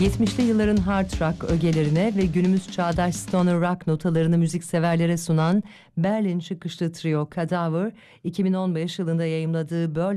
70'li yılların hard rock ögelerine ve günümüz çağdaş stoner rock notalarını müzikseverlere sunan Berlin çıkışlı trio Cadaver, 2015 yılında yayımladığı Berlin